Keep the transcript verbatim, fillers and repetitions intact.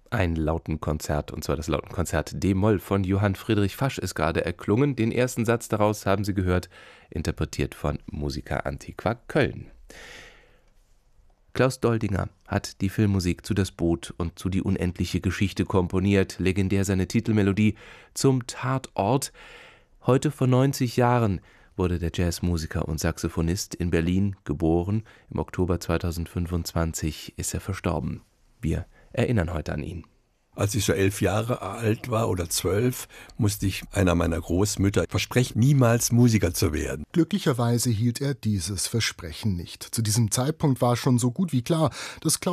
Ein Lautenkonzert, und zwar das Lautenkonzert D-Moll von Johann Friedrich Fasch ist gerade erklungen. Den ersten Satz daraus haben Sie gehört, interpretiert von Musica Antiqua Köln. Klaus Doldinger hat die Filmmusik zu Das Boot und zu Die unendliche Geschichte komponiert, legendär seine Titelmelodie Zum Tatort. Heute vor neunzig Jahren wurde der Jazzmusiker und Saxophonist in Berlin geboren. Im Oktober zweitausendfünfundzwanzig ist er verstorben. Wir erinnern heute an ihn. Als ich so elf Jahre alt war oder zwölf, musste ich einer meiner Großmütter versprechen, niemals Musiker zu werden. Glücklicherweise hielt er dieses Versprechen nicht. Zu diesem Zeitpunkt war schon so gut wie klar, dass Klaus